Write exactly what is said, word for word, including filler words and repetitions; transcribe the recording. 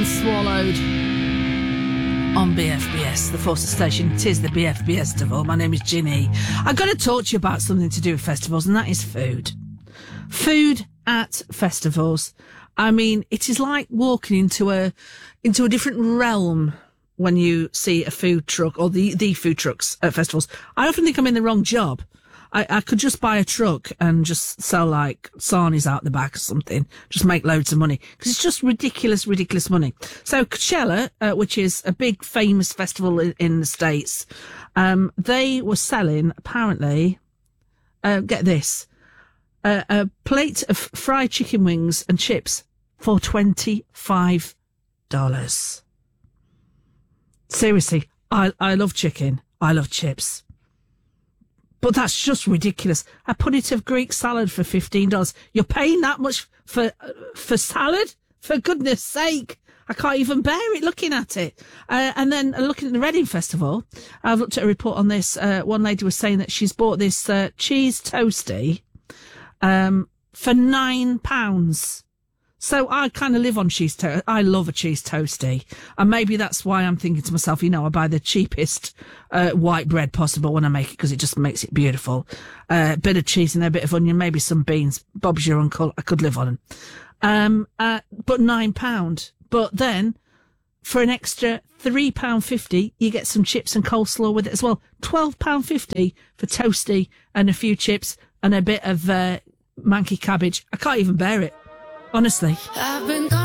Swallowed on B F B S, the Forces station. It is the B F B S Festival. My name is Ginny. I've got to talk to you about something to do with festivals, and that is food. Food at festivals. I mean, it is like walking into a into a different realm when you see a food truck or the, the food trucks at festivals. I often think I'm in the wrong job. I, I could just buy a truck and just sell like sarnies out the back or something, just make loads of money, because it's just ridiculous, ridiculous money. So Coachella, uh, which is a big famous festival in, in the States, um, they were selling apparently, uh, get this, uh, a plate of fried chicken wings and chips for twenty-five dollars. Seriously, I, I love chicken. I love chips. But that's just ridiculous. A punnet of Greek salad for fifteen dollars. You're paying that much for uh, for salad? For goodness sake. I can't even bear it looking at it. Uh, and then uh, looking at the Reading Festival, I've looked at a report on this. Uh, one lady was saying that she's bought this uh, cheese toastie um, for nine pounds. So I kind of live on cheese toast. I love a cheese toastie. And maybe that's why I'm thinking to myself, you know, I buy the cheapest uh, white bread possible when I make it, because it just makes it beautiful. A uh, bit of cheese and a bit of onion, maybe some beans. Bob's your uncle. I could live on them. Um, uh, but nine pounds. But then for an extra three pounds fifty, you get some chips and coleslaw with it as well. twelve pounds fifty for toastie and a few chips and a bit of uh, manky cabbage. I can't even bear it. Honestly. I've been